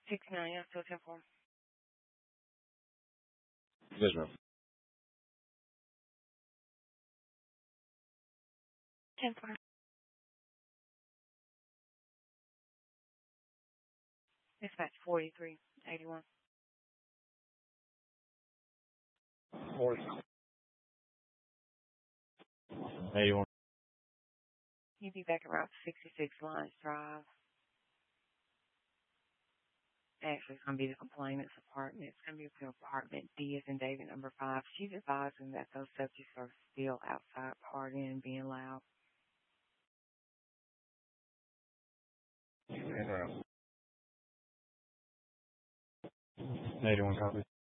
69, yeah, still 10-4. Yes, ma'am. 10-4. Dispatch 4381. 81. You'd be back around 66 Lines Drive. Actually, it's going to be the complainant's apartment. It's going to be apartment D as in David number 5. She's advising that those subjects are still outside partying and being loud. Yes, ma'am. 81 copy.